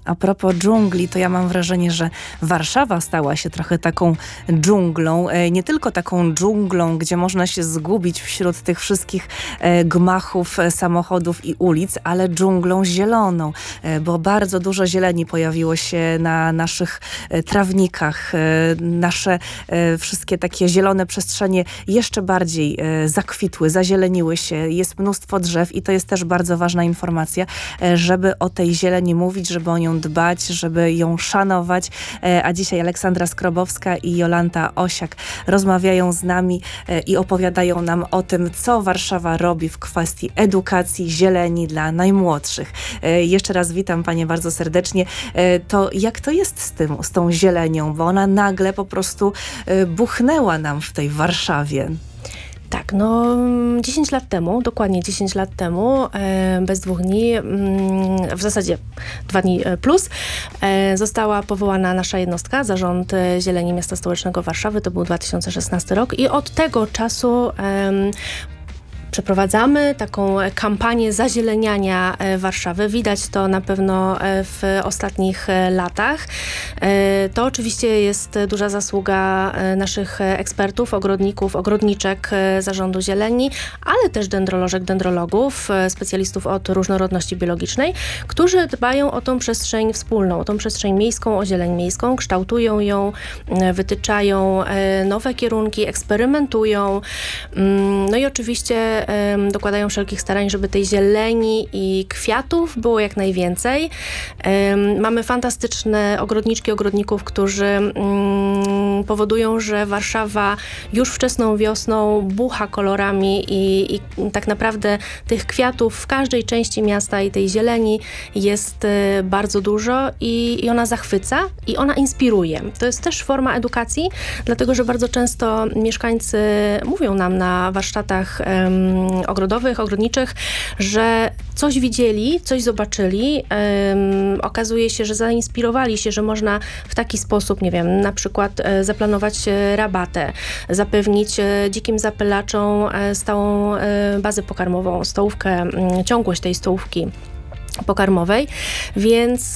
A propos dżungli, to ja mam wrażenie, że Warszawa stała się trochę taką dżunglą. Nie tylko taką dżunglą, gdzie można się zgubić wśród tych wszystkich gmachów, samochodów i ulic, ale dżunglą zieloną, bo bardzo dużo zieleni pojawiło się na naszych trawnikach. Nasze wszystkie takie zielone przestrzenie jeszcze bardziej zakwitły, zazieleniły się. Jest mnóstwo drzew i to jest też bardzo ważna informacja, żeby o tej zieleni mówić, żeby o nią dbać, żeby ją szanować. A dzisiaj Aleksandra Skrobowska i Jolanta Osiak rozmawiają z nami i opowiadają nam o tym, co Warszawa robi w kwestii edukacji, zieleni dla najmłodszych. Jeszcze raz witam Panie bardzo serdecznie. To jak to jest z tą zielenią? Bo ona nagle po prostu buchnęła nam w tej Warszawie. Tak, 10 lat temu, dokładnie 10 lat temu, bez 2 dni, w zasadzie 2 dni plus, została powołana nasza jednostka, Zarząd Zieleni Miasta Stołecznego Warszawy, to był 2016 rok i od tego czasu przeprowadzamy taką kampanię zazieleniania Warszawy. Widać to na pewno w ostatnich latach. To oczywiście jest duża zasługa naszych ekspertów, ogrodników, ogrodniczek Zarządu Zieleni, ale też dendrolożek, dendrologów, specjalistów od różnorodności biologicznej, którzy dbają o tą przestrzeń wspólną, o tą przestrzeń miejską, o zieleń miejską, kształtują ją, wytyczają nowe kierunki, eksperymentują. No i oczywiście dokładają wszelkich starań, żeby tej zieleni i kwiatów było jak najwięcej. Mamy fantastyczne ogrodniczki, ogrodników, którzy powodują, że Warszawa już wczesną wiosną bucha kolorami i tak naprawdę tych kwiatów w każdej części miasta i tej zieleni jest bardzo dużo i ona zachwyca i ona inspiruje. To jest też forma edukacji, dlatego że bardzo często mieszkańcy mówią nam na warsztatach ogrodowych, ogrodniczych, że coś widzieli, coś zobaczyli. Okazuje się, że zainspirowali się, że można w taki sposób, nie wiem, na przykład zaplanować rabatę, zapewnić dzikim zapylaczom stałą bazę pokarmową, stołówkę, ciągłość tej stołówki pokarmowej, więc